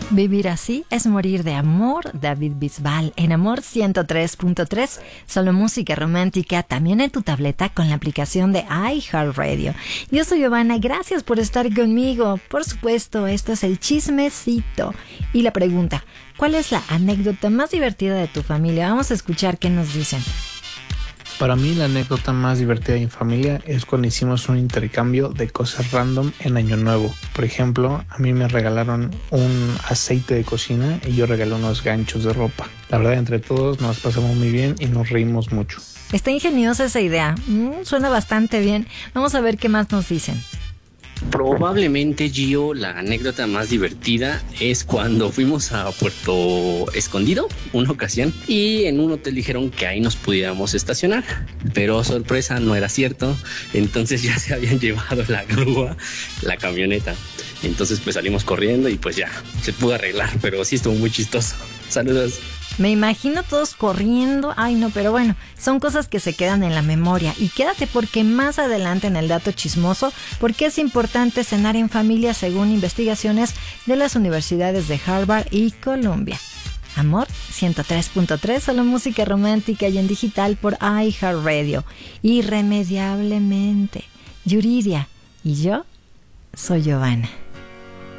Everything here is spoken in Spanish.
Vivir así es morir de amor. David Bisbal en Amor 103.3. Solo música romántica, también en tu tableta con la aplicación de iHeartRadio. Yo soy Giovanna, gracias por estar conmigo. Por supuesto, esto es el chismecito. Y la pregunta, ¿cuál es la anécdota más divertida de tu familia? Vamos a escuchar qué nos dicen. Para mí la anécdota más divertida en familia es cuando hicimos un intercambio de cosas random en Año Nuevo. Por ejemplo, a mí me regalaron un aceite de cocina y yo regalé unos ganchos de ropa. La verdad, entre todos nos pasamos muy bien y nos reímos mucho. Está ingeniosa esa idea. Suena bastante bien. Vamos a ver qué más nos dicen. Probablemente, Gio, la anécdota más divertida es cuando fuimos a Puerto Escondido una ocasión y en un hotel dijeron que ahí nos pudiéramos estacionar, pero sorpresa, no era cierto. Entonces ya se habían llevado la grúa, la camioneta. Entonces pues salimos corriendo y pues ya se pudo arreglar, pero sí estuvo muy chistoso. Saludos. Me imagino todos corriendo. Ay, no, pero bueno, son cosas que se quedan en la memoria. Y quédate porque más adelante en el dato chismoso, ¿por qué es importante cenar en familia según investigaciones de las universidades de Harvard y Columbia? Amor 103.3, solo música romántica y en digital por iHeartRadio. Irremediablemente. Yuridia. Y yo soy Giovanna.